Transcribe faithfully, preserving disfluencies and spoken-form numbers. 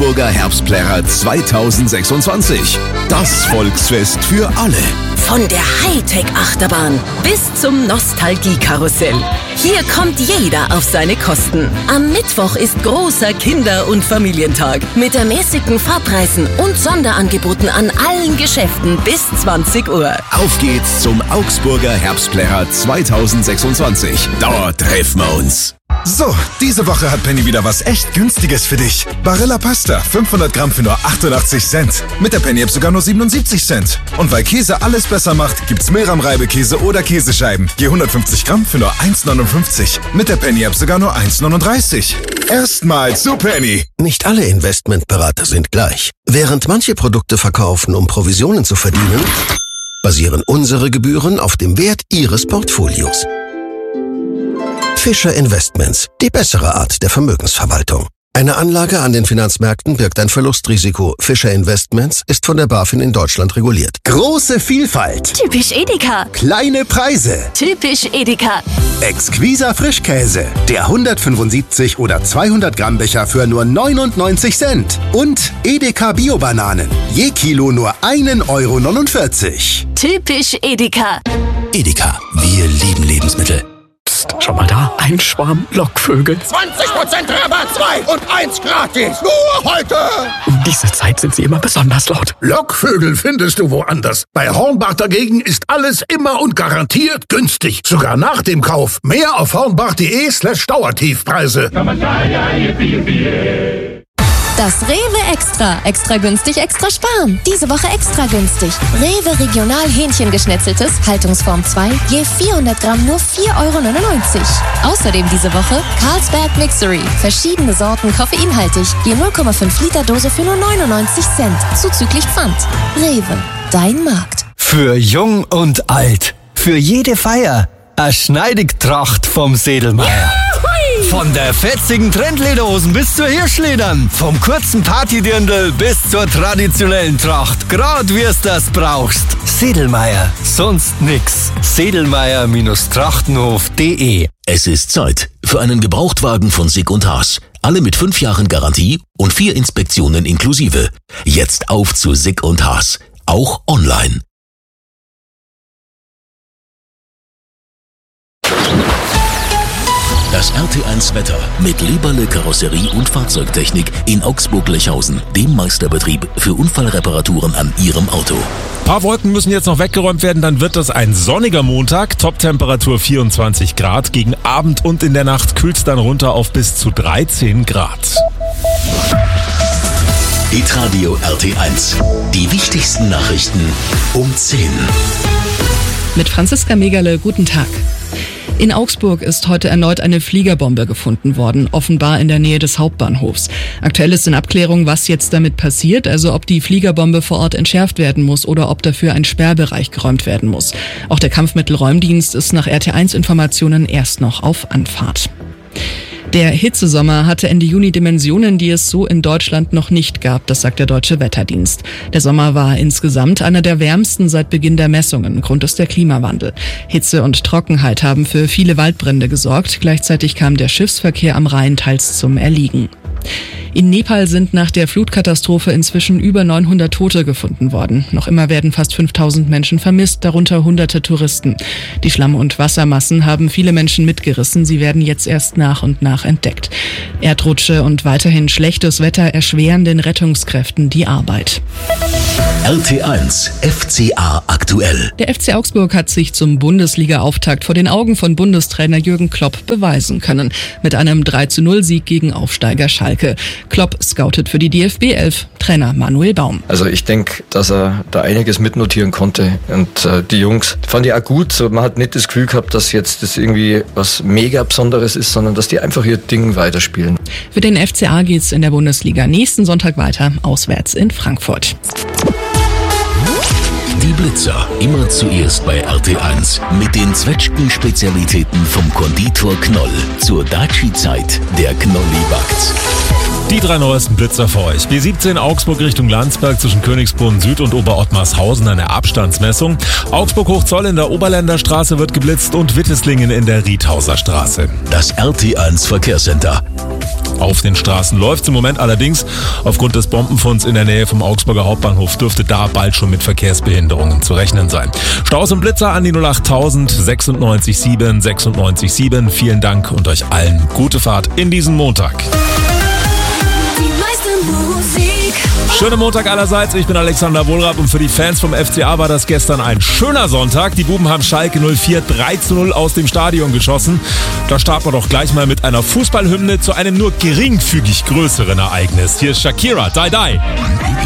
Augsburger Herbstplärrer zweitausendsechsundzwanzig. Das Volksfest für alle. Von der Hightech-Achterbahn bis zum Nostalgie-Karussell. Hier kommt jeder auf seine Kosten. Am Mittwoch ist großer Kinder- und Familientag mit ermäßigten Fahrpreisen und Sonderangeboten an allen Geschäften bis zwanzig Uhr. Auf geht's zum Augsburger Herbstplärrer zweitausendsechsundzwanzig. Dort treffen wir uns. So, diese Woche hat Penny wieder was echt Günstiges für dich. Barilla Pasta, fünfhundert Gramm für nur achtundachtzig Cent. Mit der Penny-App sogar nur siebenundsiebzig Cent. Und weil Käse alles besser macht, gibt's Meram-Reibekäse oder Käsescheiben. Je hundertfünfzig Gramm für nur eins neunundfünfzig. Mit der Penny-App sogar nur eins neununddreißig. Erstmal zu Penny. Nicht alle Investmentberater sind gleich. Während manche Produkte verkaufen, um Provisionen zu verdienen, basieren unsere Gebühren auf dem Wert Ihres Portfolios. Fischer Investments, die bessere Art der Vermögensverwaltung. Eine Anlage an den Finanzmärkten birgt ein Verlustrisiko. Fischer Investments ist von der BaFin in Deutschland reguliert. Große Vielfalt. Typisch Edeka. Kleine Preise. Typisch Edeka. Exquiser Frischkäse. Der hundertfünfundsiebzig oder zweihundert Gramm Becher für nur neunundneunzig Cent. Und Edeka Bio-Bananen. Je Kilo nur ein Euro neunundvierzig. Typisch Edeka. Edeka, wir lieben Lebensmittel. Psst, schau mal da, ein Schwarm Lockvögel. zwanzig Prozent Rabatt, zwei und eins gratis. Nur heute. Um diese Zeit sind sie immer besonders laut. Lockvögel findest du woanders. Bei Hornbach dagegen ist alles immer und garantiert günstig. Sogar nach dem Kauf. Mehr auf hornbach.de slash Dauertiefpreise. Das Rewe Extra. Extra günstig, extra sparen. Diese Woche extra günstig. Rewe Regional Hähnchengeschnetzeltes, Haltungsform zwei, je vierhundert Gramm nur vier Euro neunundneunzig. Außerdem diese Woche Carlsberg Mixery. Verschiedene Sorten koffeinhaltig, je null Komma fünf Liter Dose für nur neunundneunzig Cent. Zuzüglich Pfand. Rewe, dein Markt. Für jung und alt. Für jede Feier. Eine Schneidigtracht vom Sedelmeier. Von der fetzigen Trendlederhosen bis zur Hirschledern. Vom kurzen Partydirndl bis zur traditionellen Tracht. Grad wie's das brauchst. Sedelmeier. Sonst nix. Sedelmeier-Trachtenhof punkt de. Es ist Zeit für einen Gebrauchtwagen von Sick und Haas. Alle mit fünf Jahren Garantie und vier Inspektionen inklusive. Jetzt auf zu Sick und Haas. Auch online. Das R T eins Wetter mit Leberle Karosserie und Fahrzeugtechnik in Augsburg-Lechhausen, dem Meisterbetrieb für Unfallreparaturen an Ihrem Auto. Ein paar Wolken müssen jetzt noch weggeräumt werden, dann wird das ein sonniger Montag. Toptemperatur vierundzwanzig Grad. Gegen Abend und in der Nacht kühlt es dann runter auf bis zu dreizehn Grad. Hitradio R T eins. Die wichtigsten Nachrichten um zehn. Mit Franziska Megerle, guten Tag. In Augsburg ist heute erneut eine Fliegerbombe gefunden worden, offenbar in der Nähe des Hauptbahnhofs. Aktuell ist in Abklärung, was jetzt damit passiert, also ob die Fliegerbombe vor Ort entschärft werden muss oder ob dafür ein Sperrbereich geräumt werden muss. Auch der Kampfmittelräumdienst ist nach R T eins Informationen erst noch auf Anfahrt. Der Hitzesommer hatte Ende Juni Dimensionen, die es so in Deutschland noch nicht gab, das sagt der Deutsche Wetterdienst. Der Sommer war insgesamt einer der wärmsten seit Beginn der Messungen. Grund ist der Klimawandel. Hitze und Trockenheit haben für viele Waldbrände gesorgt. Gleichzeitig kam der Schiffsverkehr am Rhein teils zum Erliegen. In Nepal sind nach der Flutkatastrophe inzwischen über neunhundert Tote gefunden worden. Noch immer werden fast fünftausend Menschen vermisst, darunter hunderte Touristen. Die Schlamm- und Wassermassen haben viele Menschen mitgerissen. Sie werden jetzt erst nach und nach entdeckt. Erdrutsche und weiterhin schlechtes Wetter erschweren den Rettungskräften die Arbeit. R T eins F C A aktuell. Der F C Augsburg hat sich zum Bundesliga-Auftakt vor den Augen von Bundestrainer Jürgen Klopp beweisen können. Mit einem drei zu null Sieg gegen Aufsteiger Schalke. Klopp scoutet für die D F B elf. Trainer Manuel Baum. Also ich denke, dass er da einiges mitnotieren konnte. Und äh, die Jungs fand ich auch gut. So, man hat nicht das Gefühl gehabt, dass jetzt das irgendwie was mega Besonderes ist, sondern dass die einfach ihr Ding weiterspielen. Für den F C A geht's in der Bundesliga nächsten Sonntag weiter, auswärts in Frankfurt. Die Blitzer, immer zuerst bei R T eins. Mit den Zwetschgen-Spezialitäten vom Konditor Knoll. Zur Daci-Zeit, der Knolli backt. Die drei neuesten Blitzer für euch. B siebzehn Augsburg Richtung Landsberg zwischen Königsbrunn Süd und Oberottmarshausen eine Abstandsmessung. Augsburg-Hochzoll in der Oberländer Straße wird geblitzt und Witteslingen in der Riethauser Straße. Das R T eins Verkehrscenter. Auf den Straßen läuft es im Moment allerdings. Aufgrund des Bombenfunds in der Nähe vom Augsburger Hauptbahnhof dürfte da bald schon mit Verkehrsbehinderungen zu rechnen sein. Staus und Blitzer an die null acht tausend sechsundneunzig sieben sechsundneunzig sieben. Vielen Dank und euch allen gute Fahrt in diesen Montag. Schönen Montag allerseits, ich bin Alexander Wohlrab und für die Fans vom F C A war das gestern ein schöner Sonntag. Die Buben haben Schalke null vier drei zu null aus dem Stadion geschossen. Da starten wir doch gleich mal mit einer Fußballhymne zu einem nur geringfügig größeren Ereignis. Hier ist Shakira, Die Die.